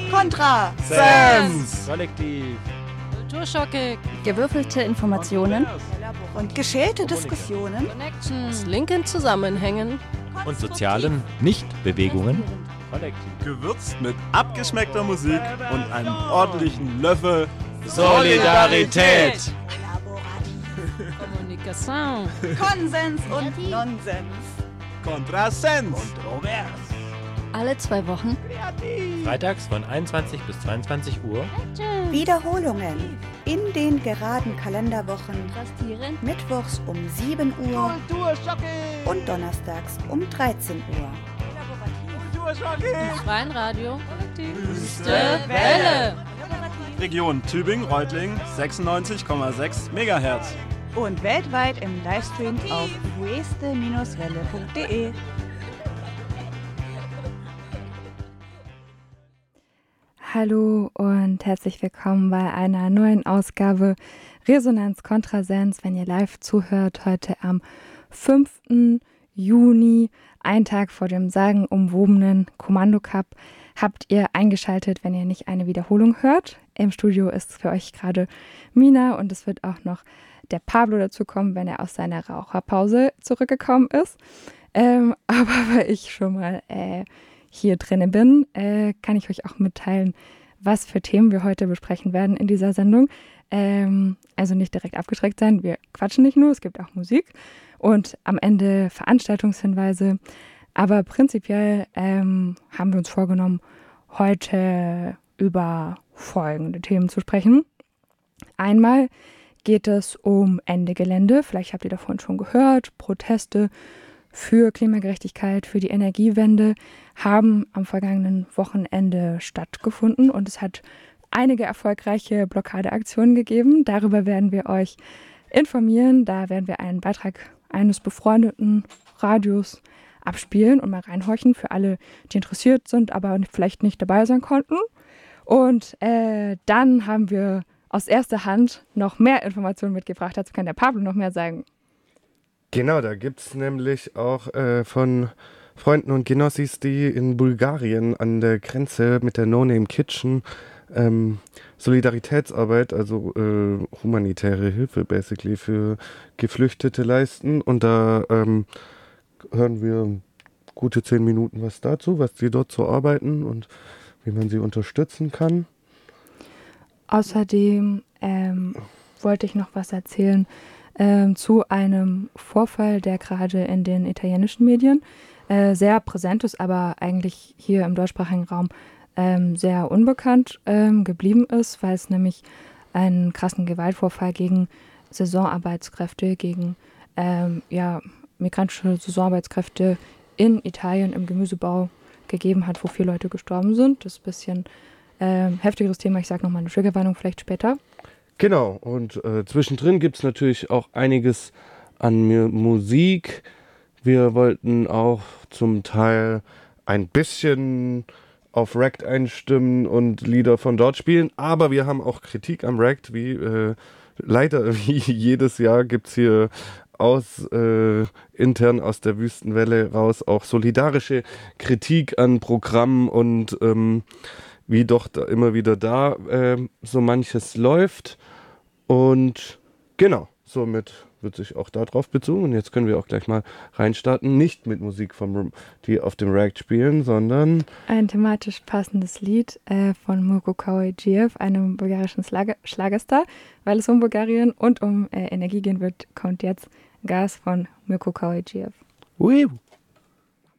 Kontra Sense Kollektiv Kulturschocke, gewürfelte Informationen und geschälte Diskussionen, Connections, linken Zusammenhängen und sozialen Nichtbewegungen. Kollektiv. gewürzt mit abgeschmeckter Musik und einem ordentlichen Löffel Solidarität. Kommunikation. Konsens und Nonsens. Kontrasens. alle 2 Wochen Freitags von 21 bis 22 Uhr. Wiederholungen in den geraden Kalenderwochen, mittwochs um 7 Uhr und donnerstags um 13 Uhr. Freien Radio. Wüste Welle. Region Tübingen-Reutlingen 96,6 MHz. Und weltweit im Livestream auf weste-welle.de. Hallo und herzlich willkommen bei einer neuen Ausgabe Resonanz Kontrasens, wenn ihr live zuhört, heute am 5. Juni, ein Tag vor dem sagenumwobenen Kommando Cup, habt ihr eingeschaltet, wenn ihr nicht eine Wiederholung hört. Im Studio ist für euch gerade Mina und es wird auch noch der Pablo dazu kommen, wenn er aus seiner Raucherpause zurückgekommen ist. Aber weil ich schon mal hier drinnen bin, kann ich euch auch mitteilen, was für Themen wir heute besprechen werden in dieser Sendung. Also nicht direkt abgeschreckt sein, wir quatschen nicht nur, es gibt auch Musik und am Ende Veranstaltungshinweise. Aber prinzipiell haben wir uns vorgenommen, heute über folgende Themen zu sprechen. Einmal geht es um Ende Gelände, vielleicht habt ihr davon schon gehört, Proteste für Klimagerechtigkeit, für die Energiewende haben am vergangenen Wochenende stattgefunden und es hat einige erfolgreiche Blockadeaktionen gegeben. Darüber werden wir euch informieren. Da werden wir einen Beitrag eines befreundeten Radios abspielen und mal reinhorchen für alle, die interessiert sind, aber vielleicht nicht dabei sein konnten. Und dann haben wir aus erster Hand noch mehr Informationen mitgebracht. Dazu kann der Pablo noch mehr sagen. Genau, da gibt es nämlich auch von Freunden und Genossis, die in Bulgarien an der Grenze mit der No Name Kitchen Solidaritätsarbeit, also humanitäre Hilfe basically für Geflüchtete leisten. Und da hören wir gute 10 Minuten was dazu, was die dort so arbeiten und wie man sie unterstützen kann. Außerdem wollte ich noch was erzählen zu einem Vorfall, der gerade in den italienischen Medien sehr präsent ist, aber eigentlich hier im deutschsprachigen Raum sehr unbekannt geblieben ist, weil es nämlich einen krassen Gewaltvorfall gegen Saisonarbeitskräfte, gegen migrantische Saisonarbeitskräfte in Italien im Gemüsebau gegeben hat, wo 4 Leute gestorben sind. Das ist ein bisschen heftigeres Thema. Ich sage nochmal eine Triggerwarnung vielleicht später. Genau, und zwischendrin gibt es natürlich auch einiges an Musik. Wir wollten auch zum Teil ein bisschen auf Rect einstimmen und Lieder von dort spielen, aber wir haben auch Kritik am Rect, leider wie jedes Jahr gibt es hier intern aus der Wüstenwelle raus auch solidarische Kritik an Programmen und wie doch da immer wieder so manches läuft. Und genau, somit wird sich auch darauf bezogen. Und jetzt können wir auch gleich mal reinstarten. Nicht mit Musik die auf dem Rag spielen, sondern ein thematisch passendes Lied von Mirko Kawajiev, einem bulgarischen Schlagerstar. Weil es um Bulgarien und um Energie gehen wird, kommt jetzt Gas von Mirko Kawajiev. Woo!